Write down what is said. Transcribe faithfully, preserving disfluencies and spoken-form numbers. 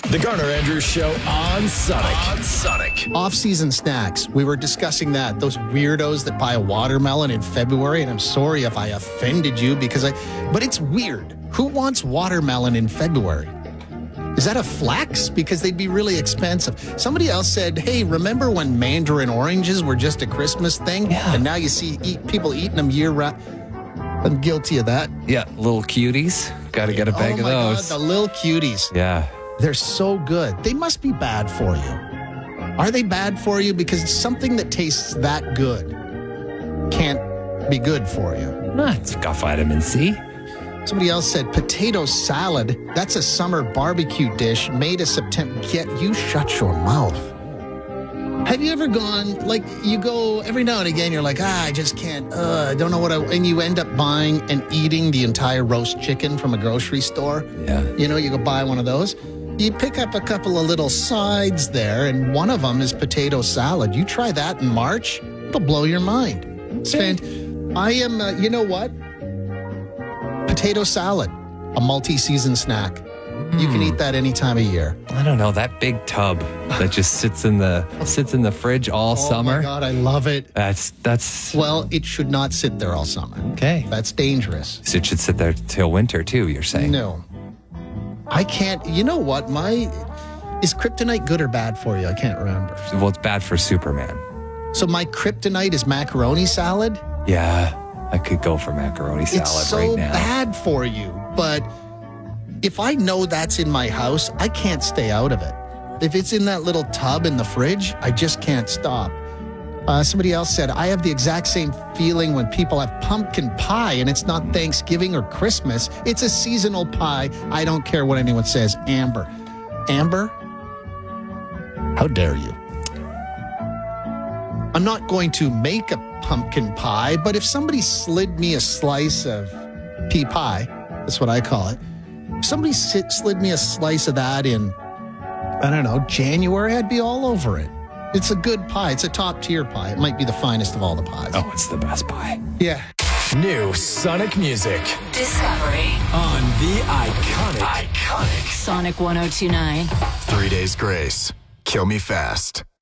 The Garner Andrews Show on Sonic. On Sonic. Off-season snacks. We were discussing that. Those weirdos that buy a watermelon in February, and I'm sorry if I offended you because I... But it's weird. Who wants watermelon in February? Is that a flex? Because they'd be really expensive. Somebody else said, hey, remember when mandarin oranges were just a Christmas thing? Yeah. And now you see eat, people eating them year-round. I'm guilty of that. Yeah, little cuties. Got to get a bag oh of my those. God, the little cuties. Yeah. They're so good. They must be bad for you. Are they bad for you? Because something that tastes that good can't be good for you. No, it's got vitamin C. Somebody else said potato salad. That's a summer barbecue dish made of September. Get you shut your mouth. Have you ever gone, like, you go every now and again, you're like, ah, I just can't, uh, I don't know what I, and you end up buying and eating the entire roast chicken from a grocery store. Yeah. You know, you go buy one of those. You pick up a couple of little sides there, and one of them is potato salad. You try that in March, it'll blow your mind. It's fant- I am, uh, you know what? Potato salad, a multi-season snack. You can eat that any time of year. I don't know, that big tub that just sits in the sits in the fridge all Oh summer. my God, I love it. That's that's Well, it should not sit there all summer. okay. That's dangerous. So it should sit there till winter too, you're saying? No. I can't, you know what? My, is kryptonite good or bad for you? I can't remember. Well, it's bad for Superman. So my kryptonite is macaroni salad? Yeah, I could go for macaroni salad It's so right now. bad for you, but if I know that's in my house, I can't stay out of it. If it's in that little tub in the fridge, I just can't stop. Uh, somebody else said, I have the exact same feeling when people have pumpkin pie and it's not Thanksgiving or Christmas. It's a seasonal pie. I don't care what anyone says. Amber. Amber? How dare you? I'm not going to make a pumpkin pie, but if somebody slid me a slice of pea pie, that's what I call it, if somebody sit, slid me a slice of that in, I don't know, January, I'd be all over it. It's a good pie. It's a top tier pie. It might be the finest of all the pies. Oh, it's the best pie. Yeah. New Sonic music Discovery. on the iconic, iconic Sonic one oh two nine. Three Days Grace. Kill Me Fast.